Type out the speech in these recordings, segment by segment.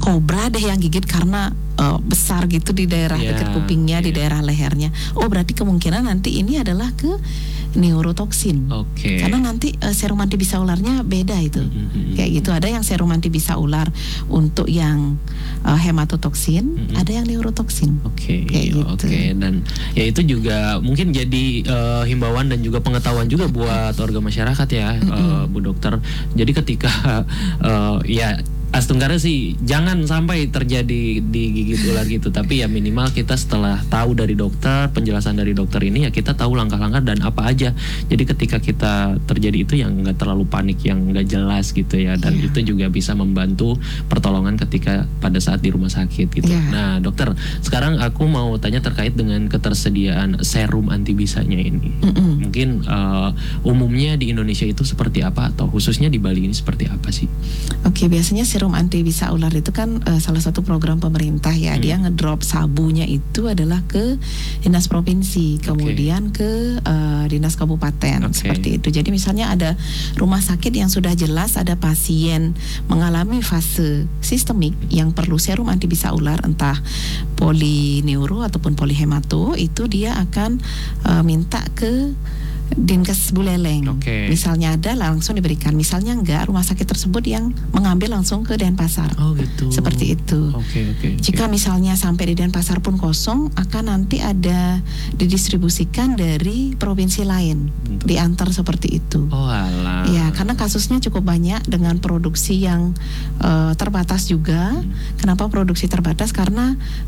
kobra deh yang gigit karena besar gitu di daerah dekat kupingnya, di daerah lehernya. Oh, berarti kemungkinan nanti ini adalah ke neurotoksin. Karena nanti serum anti bisa ularnya beda itu. Kayak gitu, ada yang serum anti bisa ular untuk yang hematotoksin, ada yang neurotoksin. Kayak gitu. Dan ya itu juga mungkin jadi himbauan dan juga pengetahuan juga buat warga masyarakat ya, Bu Dokter. Jadi ketika ya Astunggara sih jangan sampai terjadi digigit ular gitu, tapi ya minimal kita setelah tahu dari dokter, penjelasan dari dokter ini ya kita tahu langkah-langkah dan apa aja. Jadi ketika kita terjadi itu yang nggak terlalu panik, yang nggak jelas gitu ya, dan itu juga bisa membantu pertolongan ketika pada saat di rumah sakit gitu. Nah dokter, sekarang aku mau tanya terkait dengan ketersediaan serum anti bisanya ini. Mungkin umumnya di Indonesia itu seperti apa, atau khususnya di Bali ini seperti apa sih? Biasanya serum anti bisa ular itu kan salah satu program pemerintah ya. Dia ngedrop sabunya itu adalah ke dinas provinsi, kemudian ke dinas kabupaten, seperti itu. Jadi misalnya ada rumah sakit yang sudah jelas ada pasien mengalami fase sistemik yang perlu serum anti bisa ular, entah polineuro ataupun polihemato, itu dia akan minta ke Dinkes Buleleng. Misalnya ada langsung diberikan, misalnya enggak, rumah sakit tersebut yang mengambil langsung ke Denpasar. Seperti itu. Jika misalnya sampai di Denpasar pun kosong, akan nanti ada didistribusikan dari provinsi lain, diantar seperti itu. Ya, karena kasusnya cukup banyak dengan produksi yang terbatas juga. Kenapa produksi terbatas? Karena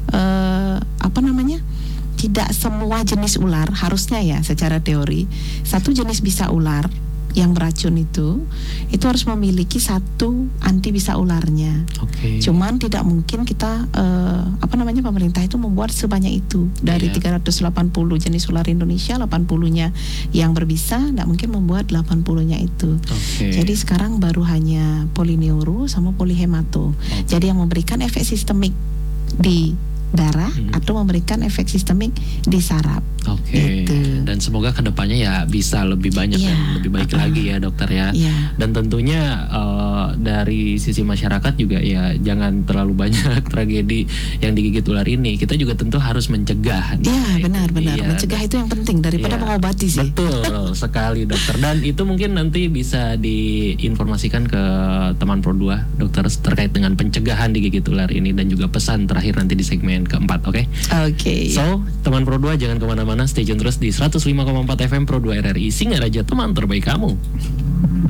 tidak semua jenis ular harusnya ya, secara teori satu jenis bisa ular yang beracun itu harus memiliki satu anti bisa ularnya. Cuman tidak mungkin kita pemerintah itu membuat sebanyak itu dari 380 jenis ular Indonesia, 80-nya yang berbisa, tidak mungkin membuat 80-nya itu. Jadi sekarang baru hanya polineuro sama polihemato. Jadi yang memberikan efek sistemik di darah atau memberikan efek sistemik di saraf. Gitu. Dan semoga kedepannya ya bisa lebih banyak dan lebih baik lagi ya dokter ya. Dan tentunya dari sisi masyarakat juga ya jangan terlalu banyak tragedi yang digigit ular ini. Kita juga tentu harus mencegah. Benar. Mencegah itu yang penting daripada mengobati sih. Betul sekali dokter. Dan itu mungkin nanti bisa diinformasikan ke teman Pro 2 dokter terkait dengan pencegahan digigit ular ini, dan juga pesan terakhir nanti di segmen keempat. So teman Pro 2 jangan kemana-mana, stay tune terus di 105,4 FM Pro 2 RRI Singaraja, teman terbaik kamu.